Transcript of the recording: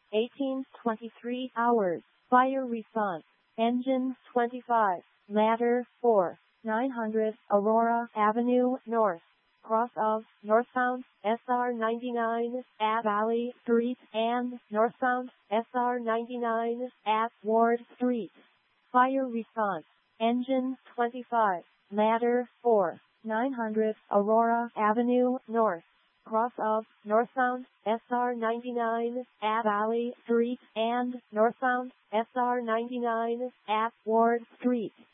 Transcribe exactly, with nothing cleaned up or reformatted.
eighteen twenty-three hours. Fire response. Engine twenty-five. Ladder four. nine hundred Aurora Avenue North. Cross of northbound S R ninety-nine at Valley Street and northbound S R ninety-nine at Ward Street. Fire response. Engine twenty-five. Ladder four. nine hundred Aurora Avenue North. Cross of northbound S R ninety-nine at Valley Street and northbound S R ninety-nine at Ward Street.